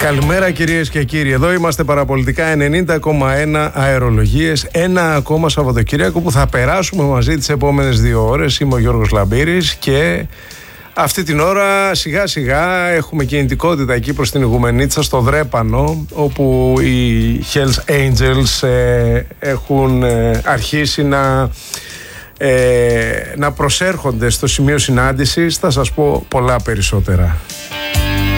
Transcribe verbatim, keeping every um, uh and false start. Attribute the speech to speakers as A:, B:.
A: Καλημέρα κυρίες και κύριοι. Εδώ είμαστε Παραπολιτικά ενενήντα κόμμα ένα αερολογίες. Ένα ακόμα Σαββατοκύριακο που θα περάσουμε μαζί τις επόμενες δύο ώρες. Είμαι ο Γιώργος Λαμπύρης και αυτή την ώρα σιγά σιγά έχουμε κινητικότητα εκεί προς την Ιγουμενίτσα στο Δρέπανο, όπου οι Hells Angels ε, έχουν ε, αρχίσει να, ε, να προσέρχονται στο σημείο συνάντησης. Θα σας πω πολλά περισσότερα.